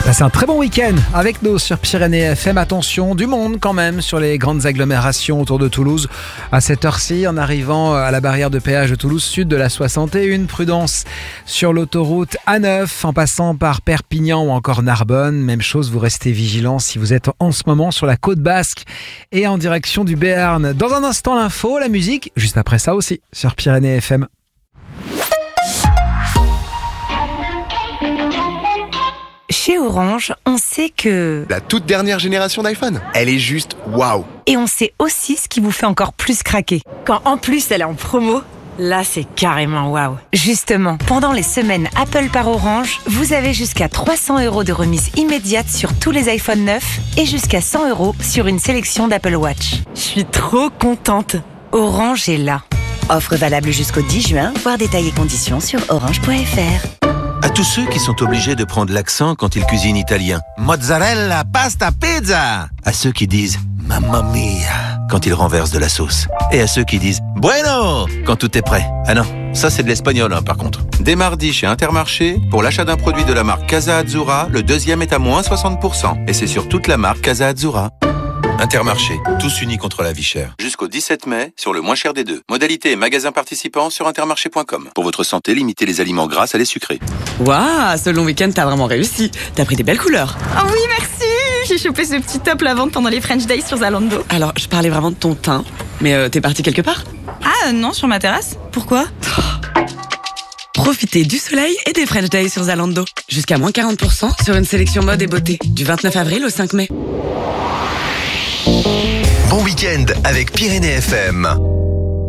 Passez un très bon week-end avec nous sur Pyrénées FM. Attention, du monde quand même sur les grandes agglomérations autour de Toulouse. À cette heure-ci, en arrivant à la barrière de péage de Toulouse Sud de la 61, prudence sur l'autoroute A9 en passant par Perpignan ou encore Narbonne. Même chose, vous restez vigilants si vous êtes en ce moment sur la côte basque et en direction du Béarn. Dans un instant, l'info, la musique, juste après ça aussi sur Pyrénées FM. Chez Orange, on sait que... La toute dernière génération d'iPhone, elle est juste waouh. Et on sait aussi ce qui vous fait encore plus craquer. Quand en plus elle est en promo, là c'est carrément waouh. Justement, pendant les semaines Apple par Orange, vous avez jusqu'à 300 € de remise immédiate sur tous les iPhone 9 et jusqu'à 100 € sur une sélection d'Apple Watch. Je suis trop contente. Orange est là. Offre valable jusqu'au 10 juin, voir détails et conditions sur orange.fr. À tous ceux qui sont obligés de prendre l'accent quand ils cuisinent italien. Mozzarella, pasta, pizza. À ceux qui disent mamma mia quand ils renversent de la sauce. Et à ceux qui disent bueno quand tout est prêt. Ah non, ça c'est de l'espagnol par contre. Dès mardi chez Intermarché, pour l'achat d'un produit de la marque Casa Azzurra, le deuxième est à moins 60%. Et c'est sur toute la marque Casa Azzurra. Intermarché, tous unis contre la vie chère. Jusqu'au 17 mai, sur le moins cher des deux. Modalité et magasins participants sur intermarché.com. Pour votre santé, limitez les aliments gras à les sucrés. Waouh, ce long week-end, t'as vraiment réussi. T'as pris des belles couleurs. Oh oui, merci. J'ai chopé ce petit top lavande pendant les French Days sur Zalando. Alors, je parlais vraiment de ton teint. Mais t'es parti quelque part? Ah non, sur ma terrasse. Pourquoi? Profitez du soleil et des French Days sur Zalando. Jusqu'à moins 40% sur une sélection mode et beauté. Du 29 avril au 5 mai. Bon week-end avec Pyrénées FM.